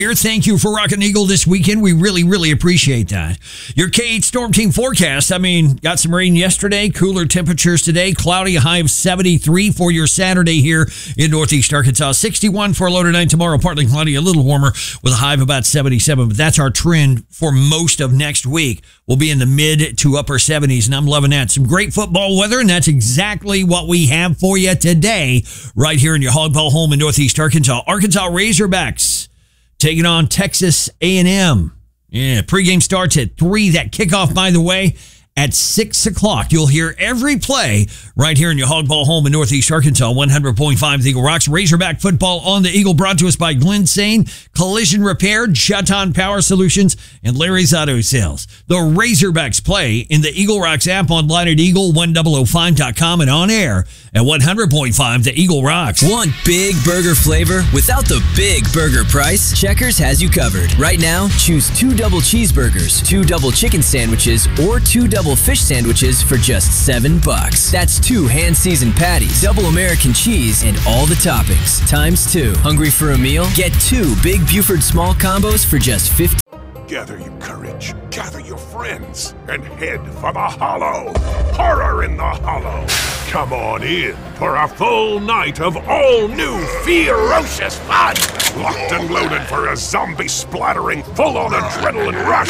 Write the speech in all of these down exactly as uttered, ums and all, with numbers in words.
Here, thank you for rocking Eagle this weekend. We really, really appreciate that. Your K eight Storm Team forecast. I mean, got some rain yesterday, cooler temperatures today, cloudy, a high of seventy-three for your Saturday here in Northeast Arkansas. sixty-one for a low tonight, tomorrow, partly cloudy, a little warmer with a high of about seventy-seven. But that's our trend for most of next week. We'll be in the mid to upper seventies, and I'm loving that. Some great football weather, and that's exactly what we have for you today right here in your Hog Ball home in Northeast Arkansas. Arkansas Razorbacks taking on Texas A and M. Yeah, pregame starts at three. That kickoff, by the way, at six o'clock. You'll hear every play right here in your Hog Ball home in Northeast Arkansas. one hundred point five The Eagle Rocks. Razorback football on the Eagle, brought to us by Glenn Sane, Collision Repair, Chaton Power Solutions, and Larry's Auto Sales. The Razorbacks play in the Eagle Rocks app, online at eagle one thousand five dot com and on air at one hundred point five The Eagle Rocks. Want big burger flavor without the big burger price? Checkers has you covered. Right now, choose two double cheeseburgers, two double chicken sandwiches, or two double fish sandwiches for just seven bucks. That's two hand-seasoned patties, double American cheese, and all the toppings. Times two. Hungry for a meal? Get two Big Buford small combos for just fifty. Gather your courage, gather your friends, and head for the Hollow. Horror in the Hollow. Come on in for a full night of all-new ferocious fun. Locked and loaded for a zombie-splattering, full-on adrenaline rush.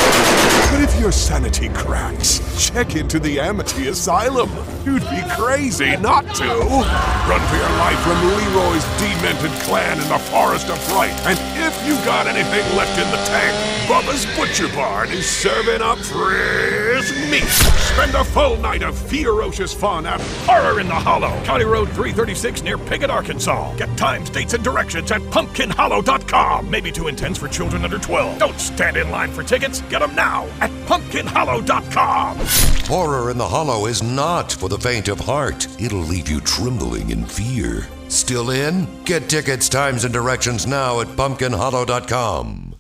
But if your sanity cracks, check into the Amity Asylum. You'd be crazy not to. Run for your life from Leroy's demented clan in the Forest of Fright. And if you got anything left in the tank, Bubba's Butcher Barn is serving up fresh meat. Spend a full night of ferocious fun at Horror in the Hollow, County Road three thirty-six near Piggott, Arkansas. Get times, dates, and directions at pumpkin hollow dot com. Maybe too intense for children under twelve. Don't stand in line for tickets. Get them now at pumpkin hollow dot com. Horror in the Hollow is not for the faint of heart. It'll leave you trembling in fear. Still in? Get tickets, times, and directions now at pumpkin hollow dot com.